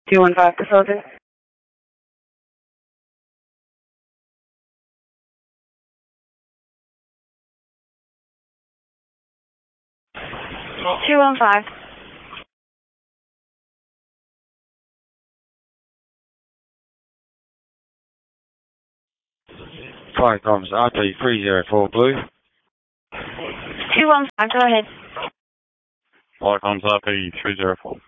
215 facility. 215. Flight comms RP 304 Blue. 215, go ahead. Flight comms RP 304.